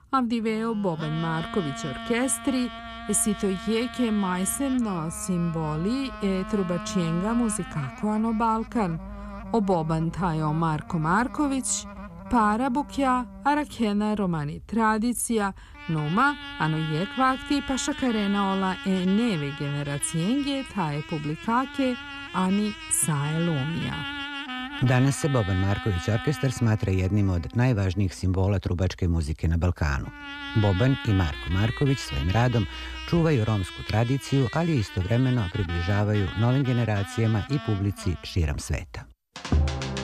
Avdiveo Boban Marković orkestri, sito jeke majsemno simboli e trubačienga muzikakoano Balkan. O Boban tajo Marko Marković, para bukja, arakena romani tradicija, numa, ano jekvakti pašakarena ola e neve generacijenge taje publikake, ani sae lomija. Danas se Boban Marković orkestar smatra jednim od najvažnijih simbola trubačke muzike na Balkanu. Boban i Marko Marković svojim radom čuvaju romsku tradiciju, ali istovremeno približavaju novim generacijama i publici širom sveta.